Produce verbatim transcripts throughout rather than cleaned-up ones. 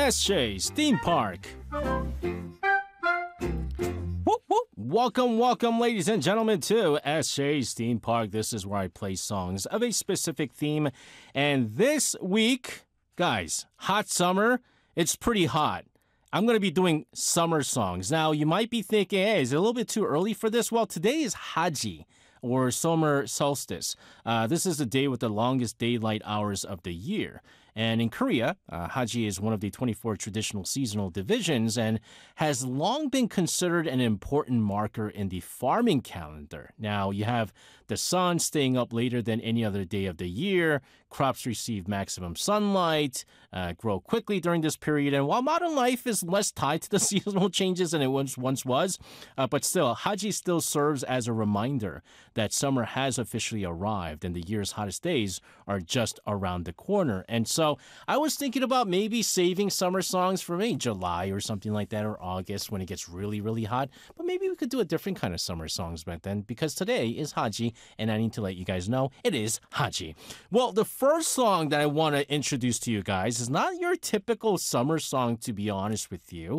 S J's Theme Park. Whoop, whoop. Welcome, welcome, ladies and gentlemen, to S J's Theme Park. This is where I play songs of a specific theme. And this week, guys, hot summer, it's pretty hot. I'm going to be doing summer songs. Now, you might be thinking, hey, is it a little bit too early for this? Well, today is Haji, or summer solstice. Uh, this is the day with the longest daylight hours of the year. And in Korea, uh, Haji is one of the twenty-four traditional seasonal divisions and has long been considered an important marker in the farming calendar. Now, you have the sun staying up later than any other day of the year. Crops receive maximum sunlight, uh, grow quickly during this period. And while modern life is less tied to the seasonal changes than it once, once was, uh, but still, Haji still serves as a reminder that summer has officially arrived and the year's hottest days are just around the corner. And so I was thinking about maybe saving summer songs for maybe July or something like that, or August when it gets really, really hot. But maybe we could do a different kind of summer songs back then, because today is Haji, and I need to let you guys know it is Haji. Well, the first song that I want to introduce to you guys is not your typical summer song, to be honest with you.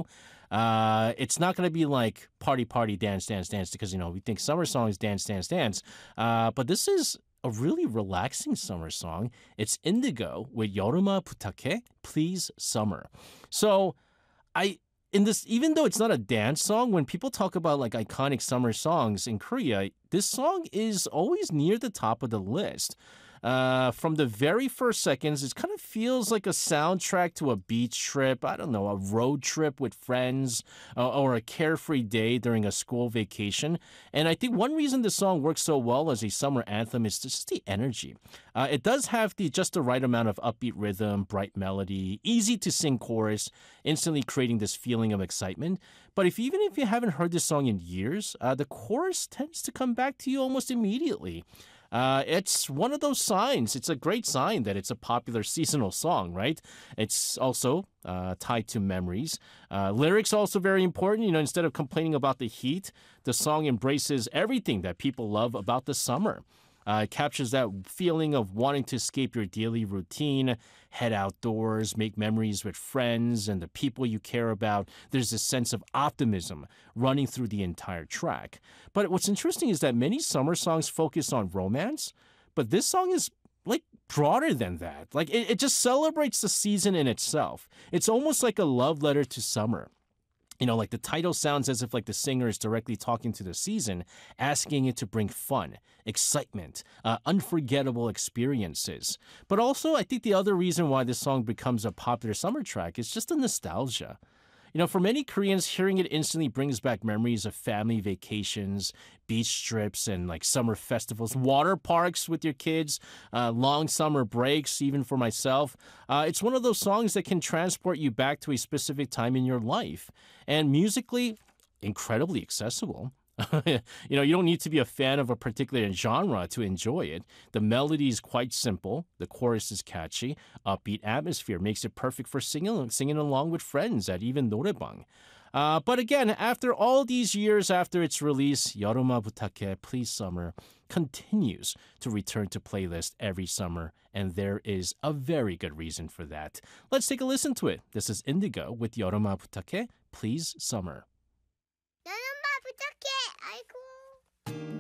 Uh, it's not going to be like party, party, dance, dance, dance, because, you know, we think summer songs, dance, dance, dance. Uh, but this is a really relaxing summer song. It's Indigo with Yoruma Butake, Please Summer. So I, in this, even though it's not a dance song, when people talk about like iconic summer songs in Korea, this song is always near the top of the list. Uh, from the very first seconds, it kind of feels like a soundtrack to a beach trip, I don't know, a road trip with friends, uh, or a carefree day during a school vacation. And I think one reason this song works so well as a summer anthem is just the energy. Uh, it does have the just the right amount of upbeat rhythm, bright melody, easy to sing chorus, instantly creating this feeling of excitement. But if even if you haven't heard this song in years, uh, the chorus tends to come back to you almost immediately. Uh, it's one of those signs. It's a great sign that it's a popular seasonal song, right? It's also uh, tied to memories. Uh, lyrics also very important. You know, instead of complaining about the heat, the song embraces everything that people love about the summer. Uh, it captures that feeling of wanting to escape your daily routine, head outdoors, make memories with friends and the people you care about. There's this sense of optimism running through the entire track. But what's interesting is that many summer songs focus on romance, but this song is like broader than that. Like it, it just celebrates the season in itself. It's almost like a love letter to summer. You know, like the title sounds as if like the singer is directly talking to the season, asking it to bring fun, excitement, uh, unforgettable experiences. But also, I think the other reason why this song becomes a popular summer track is just the nostalgia. You know, for many Koreans, hearing it instantly brings back memories of family vacations, beach trips, and like summer festivals, water parks with your kids, uh, long summer breaks, even for myself. Uh, it's one of those songs that can transport you back to a specific time in your life. And musically, incredibly accessible. You know, you don't need to be a fan of a particular genre to enjoy it. The melody is quite simple. The chorus is catchy. Upbeat atmosphere makes it perfect for singing, singing along with friends at even 노래방. Uh, but again, after all these years after its release, Yoruma Butake, Please Summer continues to return to playlist every summer, and there is a very good reason for that. Let's take a listen to it. This is Indigo with Yoruma Butake, Please Summer.